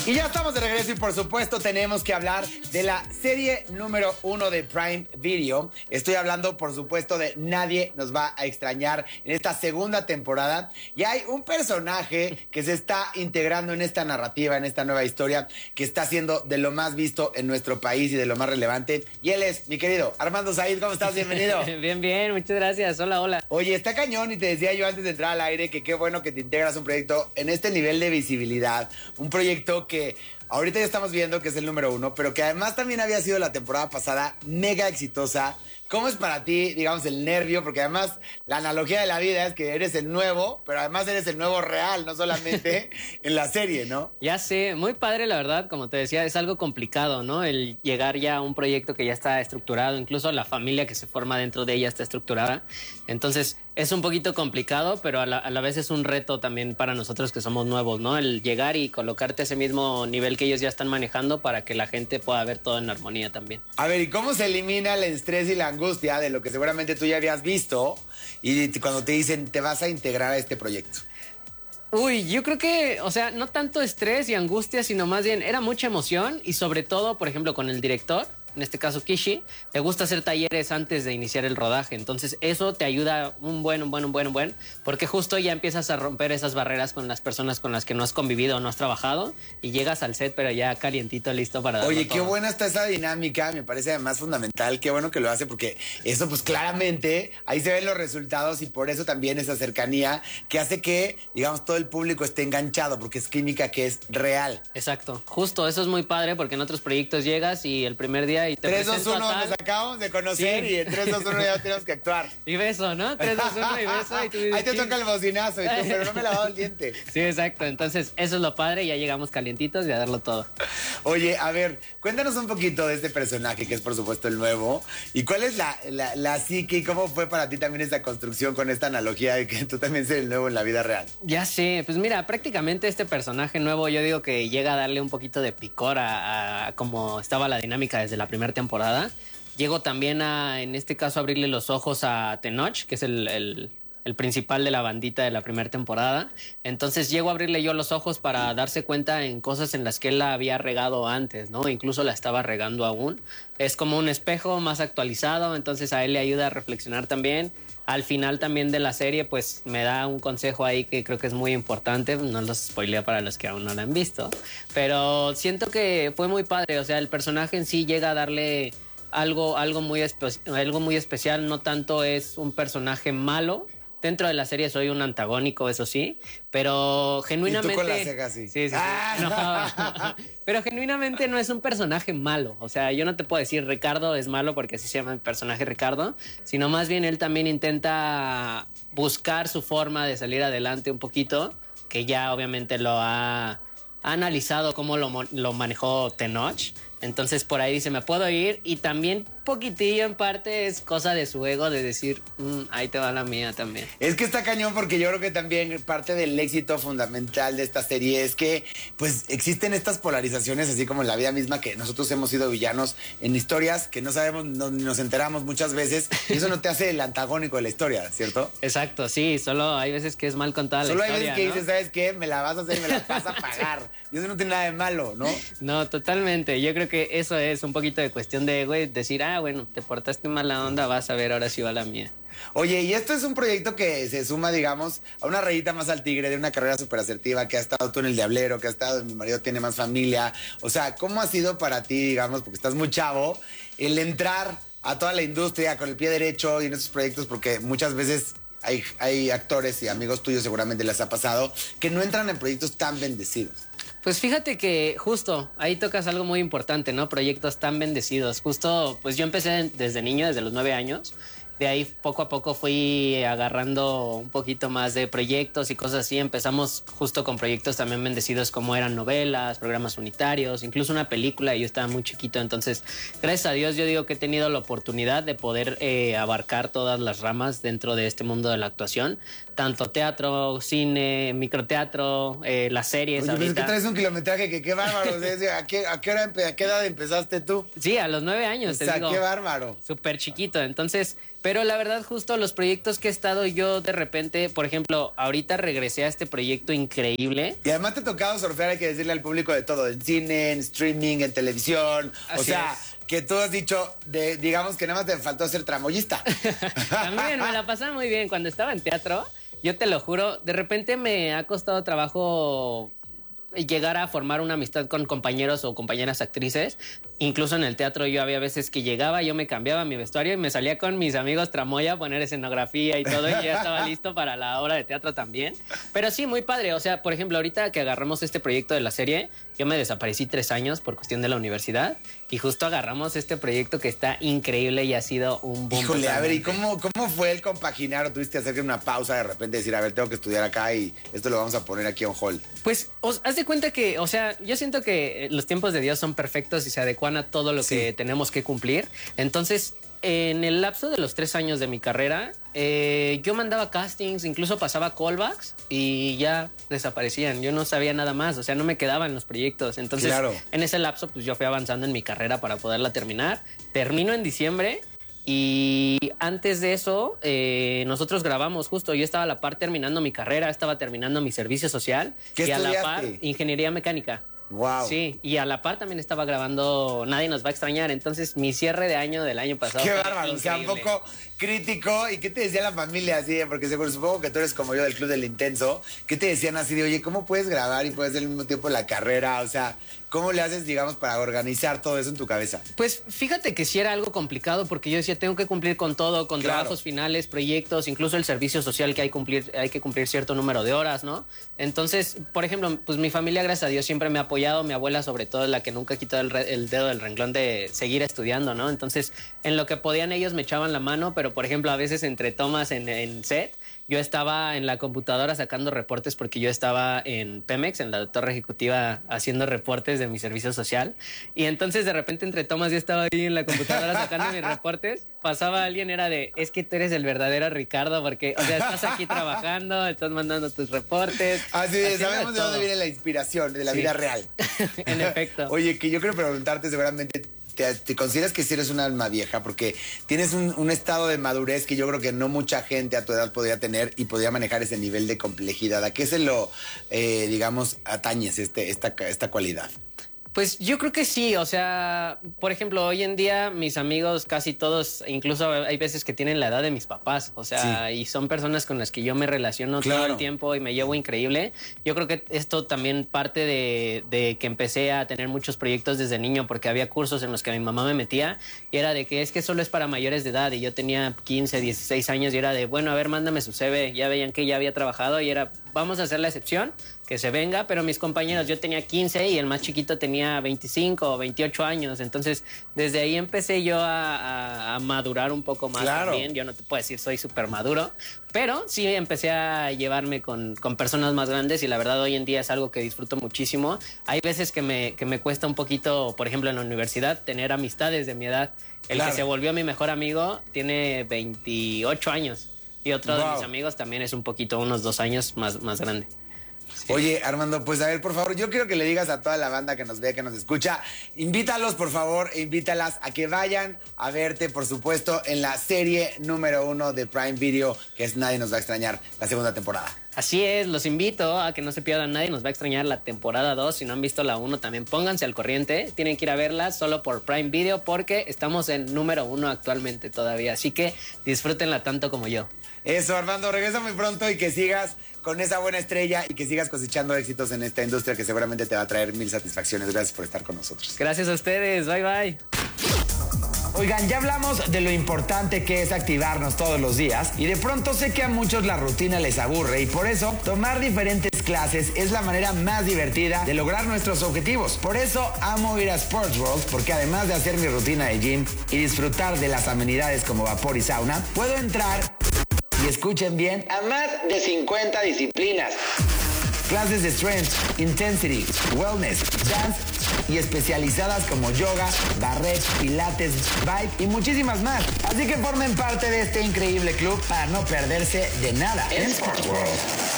Y ya estamos de regreso y por supuesto tenemos que hablar de la serie número 1 de Prime Video. Estoy hablando por supuesto de Nadie nos va a extrañar en esta segunda temporada. Y hay un personaje que se está integrando en esta narrativa, en esta nueva historia, que está siendo de lo más visto en nuestro país y de lo más relevante. Y él es mi querido Armando Said. ¿Cómo estás? Bienvenido. Bien, bien, muchas gracias. Hola, hola. Oye, está cañón y te decía yo antes de entrar al aire que qué bueno que te integras a un proyecto en este nivel de visibilidad. Un proyecto que ahorita ya estamos viendo que es el número 1, pero que además también había sido la temporada pasada mega exitosa. ¿Cómo es para ti, digamos, el nervio? Porque además la analogía de la vida es que eres el nuevo, pero además eres el nuevo real, no solamente en la serie, ¿no? Ya sé, muy padre, la verdad, como te decía, es algo complicado, ¿no? El llegar ya a un proyecto que ya está estructurado, incluso la familia que se forma dentro de ella está estructurada. Entonces, es un poquito complicado, pero a la vez es un reto también para nosotros que somos nuevos, ¿no? El llegar y colocarte a ese mismo nivel que ellos ya están manejando para que la gente pueda ver todo en armonía también. A ver, ¿y cómo se elimina el estrés y la angustia de lo que seguramente tú ya habías visto y cuando te dicen te vas a integrar a este proyecto? Uy, yo creo que, o sea, no tanto estrés y angustia, sino más bien era mucha emoción y sobre todo, por ejemplo, con el director, en este caso Kishi, te gusta hacer talleres antes de iniciar el rodaje. Entonces eso te ayuda un buen, porque justo ya empiezas a romper esas barreras con las personas con las que no has convivido o no has trabajado y llegas al set pero ya calientito, listo para darlo. Oye, todo. Qué buena está esa dinámica, me parece además fundamental, qué bueno que lo hace porque eso pues claramente ahí se ven los resultados y por eso también esa cercanía que hace que, digamos, todo el público esté enganchado porque es química que es real. Exacto, justo, eso es muy padre porque en otros proyectos llegas y el primer día y te 3, 2, presento 1 a tal. nos acabamos de conocer Sí. y en 3, 2, 1 ya tenemos que actuar. Y beso, ¿no? 3, 2, 1 y beso. Y tú dices, Ahí te "Sí". toca el bocinazo y tú, pero no me he lavado el diente. Sí, exacto. Entonces, eso es lo padre. Ya llegamos calientitos y a darlo todo. Oye, a ver, cuéntanos un poquito de este personaje que es por supuesto el nuevo. ¿Y cuál es la psique y cómo fue para ti también esta construcción con esta analogía de que tú también seas el nuevo en la vida real? Ya sé, pues mira, prácticamente este personaje nuevo yo digo que llega a darle un poquito de picor a cómo estaba la dinámica desde la primera temporada. Llego también a, en este caso, abrirle los ojos a Tenoch, que es el principal de la bandita de la primera temporada. Entonces llego a abrirle yo los ojos para darse cuenta en cosas en las que él la había regado antes, ¿no? Incluso la estaba regando aún. Es como un espejo más actualizado, entonces a él le ayuda a reflexionar también. Al final también de la serie, pues me da un consejo ahí que creo que es muy importante. No los spoileo para los que aún no lo han visto, pero siento que fue muy padre. O sea, el personaje en sí llega a darle algo muy especial. No tanto es un personaje malo. Dentro de la serie soy un antagónico, eso sí, pero genuinamente... Y tú con la ceja así. Sí. No. Pero genuinamente no es un personaje malo. O sea, yo no te puedo decir Ricardo es malo porque así se llama el personaje Ricardo, sino más bien él también intenta buscar su forma de salir adelante un poquito, que ya obviamente lo ha analizado cómo lo manejó Tenoch. Entonces por ahí dice, me puedo ir. Y también poquitillo en parte es cosa de su ego de decir, ahí te va la mía también. Es que está cañón porque yo creo que también parte del éxito fundamental de esta serie es que pues existen estas polarizaciones así como en la vida misma, que nosotros hemos sido villanos en historias que no sabemos, no nos enteramos muchas veces y eso no te hace el antagónico de la historia, ¿cierto? Exacto, sí, solo hay veces que es mal contada la historia. Solo hay veces que ¿no? dices, ¿sabes qué? Me la vas a hacer y me la vas a pagar. Y eso no tiene nada de malo, ¿no? No, totalmente. Yo creo que eso es un poquito de cuestión de ego y decir, bueno, te portaste mala onda, vas a ver, ahora sí va la mía. Oye, y esto es un proyecto que se suma, digamos, a una rayita más al tigre de una carrera súper asertiva, que ha estado tú en El Diablero, que ha estado en Mi marido tiene más familia. O sea, ¿cómo ha sido para ti, digamos, porque estás muy chavo, el entrar a toda la industria con el pie derecho y en estos proyectos? Porque muchas veces hay actores y amigos tuyos, seguramente les ha pasado, que no entran en proyectos tan bendecidos. Pues fíjate que justo ahí tocas algo muy importante, ¿no? Proyectos tan bendecidos. Justo, pues yo empecé desde niño, desde los 9 años. De ahí poco a poco fui agarrando un poquito más de proyectos y cosas así. Empezamos justo con proyectos también bendecidos como eran novelas, programas unitarios, incluso una película. Yo estaba muy chiquito, entonces gracias a Dios yo digo que he tenido la oportunidad de poder abarcar todas las ramas dentro de este mundo de la actuación. Tanto teatro, cine, microteatro, las series. Oye, ahorita. pero es que traes un kilometraje que qué bárbaro. O sea, ¿a qué edad empezaste tú? Sí, a los 9 años. O sea, qué bárbaro. Súper chiquito. Entonces, Pero la verdad, justo los proyectos que he estado yo de repente, por ejemplo, ahorita regresé a este proyecto increíble. Y además te ha tocado surfear, hay que decirle al público, de todo, en cine, en streaming, en televisión. Así o sea, es. que tú has dicho, digamos que nada más te faltó ser tramoyista. También me la pasaba muy bien cuando estaba en teatro. Yo te lo juro, de repente me ha costado trabajo llegar a formar una amistad con compañeros o compañeras actrices. Incluso en el teatro yo había veces que llegaba, yo me cambiaba mi vestuario y me salía con mis amigos tramoya a poner escenografía y todo, y ya estaba listo para la obra de teatro también. Pero sí, muy padre. O sea, por ejemplo, ahorita que agarramos este proyecto de la serie, yo me desaparecí 3 años por cuestión de la universidad y justo agarramos este proyecto que está increíble y ha sido un boom. Híjole, totalmente. a ver, ¿y cómo fue el compaginar? ¿O tuviste que hacer una pausa de repente y decir, a ver, tengo que estudiar acá y esto lo vamos a poner aquí on hold? Pues, haz de cuenta que, o sea, yo siento que los tiempos de Dios son perfectos y se adecuan a todo lo que tenemos que cumplir. Entonces, en el lapso de los 3 años de mi carrera, yo mandaba castings, incluso pasaba callbacks y ya desaparecían. Yo no sabía nada más, o sea, no me quedaba en los proyectos. Entonces, en ese lapso, pues yo fui avanzando en mi carrera para poderla terminar. Termino en diciembre. Y antes de eso, nosotros grabamos justo. Yo estaba a la par terminando mi carrera, estaba terminando mi servicio social. ¿Qué y estudiaste? A la par, ingeniería mecánica. Wow. Sí, y a la par también estaba grabando Nadie nos va a extrañar. Entonces, mi cierre de año del año pasado. Qué fue bárbaro, o sea, un increíble. poco crítico. ¿Y qué te decía la familia así? Porque supongo que tú eres como yo del Club del Intenso. ¿Qué te decían así de, oye, cómo puedes grabar y puedes hacer al mismo tiempo la carrera? O sea, ¿cómo le haces, digamos, para organizar todo eso en tu cabeza? Pues fíjate que sí era algo complicado porque yo decía, tengo que cumplir con todo, con trabajos finales, proyectos, incluso el servicio social que hay que cumplir cierto número de horas, ¿no? Entonces, por ejemplo, pues mi familia, gracias a Dios, siempre me ha apoyado. Mi abuela, sobre todo, es la que nunca quitó el dedo del renglón de seguir estudiando, ¿no? Entonces, en lo que podían ellos me echaban la mano, pero, por ejemplo, a veces entre tomas en set, yo estaba en la computadora sacando reportes porque yo estaba en Pemex, en la torre ejecutiva, haciendo reportes de mi servicio social. Y entonces de repente entre tomas yo estaba ahí en la computadora sacando mis reportes. Pasaba alguien, era de, es que tú eres el verdadero Ricardo porque, o sea, estás aquí trabajando, estás mandando tus reportes. Así es, sabemos de dónde viene la inspiración, de la vida real. En efecto. Oye, que yo quiero preguntarte seguramente... ¿Te consideras que si eres una alma vieja? Porque tienes un estado de madurez que yo creo que no mucha gente a tu edad podría tener y podría manejar ese nivel de complejidad. ¿A qué se lo, digamos, atañes esta cualidad? Pues yo creo que sí, o sea, por ejemplo, hoy en día mis amigos casi todos, incluso hay veces que tienen la edad de mis papás, o sea, y son personas con las que yo me relaciono todo el tiempo y me llevo increíble. Yo creo que esto también parte de que empecé a tener muchos proyectos desde niño porque había cursos en los que mi mamá me metía y era de que es que solo es para mayores de edad y yo tenía 15, 16 años y era de, bueno, a ver, mándame su CV, ya veían que ya había trabajado y era, vamos a hacer la excepción, que se venga, pero mis compañeros, yo tenía 15 y el más chiquito tenía 25 o 28 años, entonces desde ahí empecé yo a madurar un poco más también. Yo no te puedo decir soy súper maduro, pero sí empecé a llevarme con personas más grandes y la verdad hoy en día es algo que disfruto muchísimo. Hay veces que me cuesta un poquito, por ejemplo en la universidad, tener amistades de mi edad. El que se volvió mi mejor amigo tiene 28 años y otro de mis amigos también es un poquito, unos 2 años más grande. Sí. Oye, Armando, pues a ver, por favor, yo quiero que le digas a toda la banda que nos ve, que nos escucha, invítalos, por favor, invítalas a que vayan a verte, por supuesto, en la serie número 1 de Prime Video, que es Nadie nos va a extrañar, la segunda temporada. Así es, los invito a que no se pierdan Nadie nos va a extrañar la temporada 2. Si no han visto la 1, también pónganse al corriente. Tienen que ir a verla solo por Prime Video porque estamos en número 1 actualmente todavía. Así que disfrútenla tanto como yo. Eso, Armando, regresa muy pronto y que sigas con esa buena estrella y que sigas cosechando éxitos en esta industria que seguramente te va a traer 1000 satisfacciones. Gracias por estar con nosotros. Gracias a ustedes. Bye, bye. Oigan, ya hablamos de lo importante que es activarnos todos los días y de pronto sé que a muchos la rutina les aburre y por eso tomar diferentes clases es la manera más divertida de lograr nuestros objetivos. Por eso amo ir a Sports World porque además de hacer mi rutina de gym y disfrutar de las amenidades como vapor y sauna, puedo entrar, y escuchen bien, a más de 50 disciplinas. Clases de strength, intensity, wellness, dance y especializadas como yoga, barret, pilates, bike y muchísimas más. Así que formen parte de este increíble club para no perderse de nada en Sports World.